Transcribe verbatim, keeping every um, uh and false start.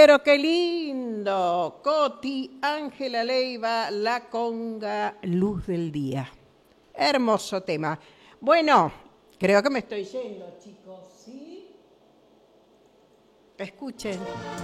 Pero qué lindo. Coti, Ángela Leiva, La Conga, Luz del Día. Hermoso tema. Bueno, creo que me estoy yendo, chicos, ¿sí? Escuchen.